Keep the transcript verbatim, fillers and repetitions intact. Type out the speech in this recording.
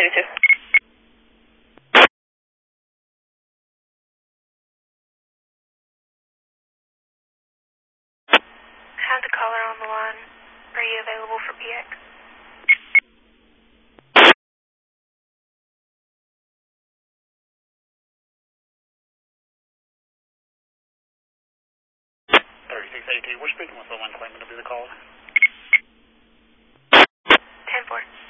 eighty-two. Have the caller on the line. Are you available for P X? thirty-six eighty-two, we're speaking with someone claiming to be the caller. ten four.